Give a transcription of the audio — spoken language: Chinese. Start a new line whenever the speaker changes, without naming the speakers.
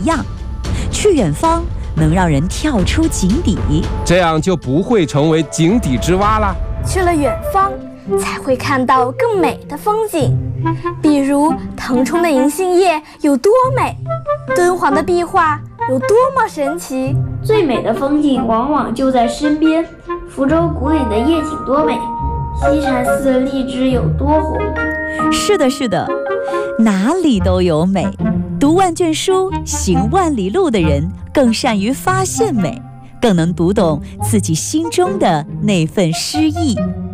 样。去远方能让人跳出井底，
这样就不会成为井底之蛙啦。
去了远方，才会看到更美的风景，比如腾冲的银杏叶有多美，敦煌的壁画有多么神奇。
最美的风景往往就在身边，福州古岭的夜景多美，西禅寺的荔枝有多红。
是的，是的，哪里都有美。读万卷书，行万里路的人更善于发现美，更能读懂自己心中的那份诗意。